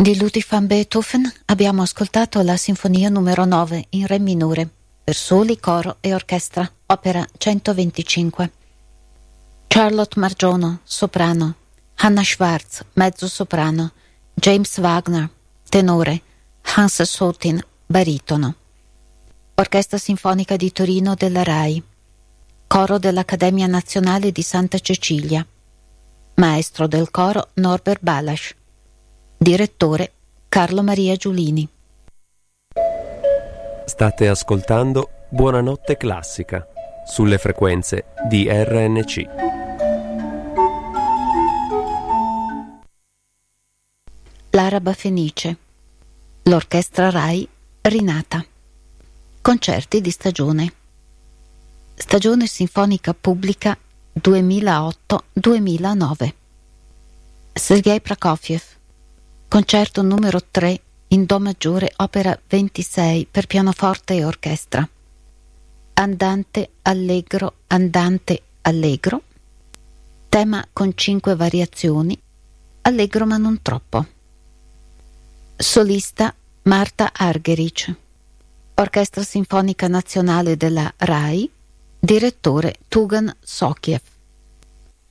Di Ludwig van Beethoven abbiamo ascoltato la Sinfonia numero 9 in Re minore, per soli, coro e orchestra, opera 125. Charlotte Margiono, soprano, Hanna Schwarz, mezzo soprano, James Wagner, tenore, Hans Sotin, baritono. Orchestra Sinfonica di Torino della RAI, coro dell'Accademia Nazionale di Santa Cecilia, maestro del coro Norbert Balasch, direttore Carlo Maria Giulini. State ascoltando Buonanotte Classica sulle frequenze di RNC. L'Araba Fenice, l'Orchestra RAI rinata. Concerti di stagione. Stagione Sinfonica Pubblica 2008-2009. Sergei Prokofiev, concerto numero 3 in Do maggiore, opera 26 per pianoforte e orchestra. Andante allegro, tema con 5 variazioni, allegro ma non troppo. Solista Marta Argerich. Orchestra Sinfonica Nazionale della RAI, direttore Tugan Sokiev.